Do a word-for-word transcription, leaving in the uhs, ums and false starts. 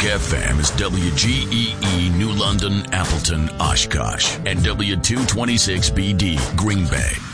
F M is W G E E New London, Appleton, Oshkosh, and W two twenty-six B D, Green Bay.